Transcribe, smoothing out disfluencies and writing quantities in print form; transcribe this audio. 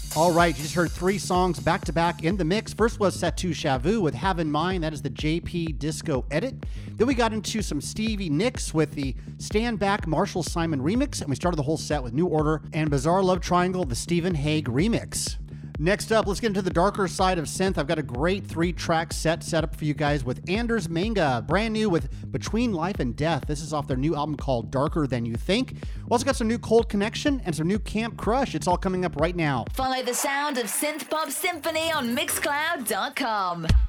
All right, you just heard 3 songs back to back in the mix. First was Satu Shavu with Have in Mind. That is the JP Disco edit. Then we got into some Stevie Nicks with the Stand Back Marshall Simon remix. And we started the whole set with New Order and Bizarre Love Triangle, the Stephen Hague remix. Next up, let's get into the darker side of synth. I've got a great 3-track set up for you guys with Anders Manga, brand new with Between Life and Death. This is off their new album called Darker Than You Think. We also got some new Cold Connection and some new Camp Crush. It's all coming up right now. Follow the sound of Synth Pop Symphony on Mixcloud.com.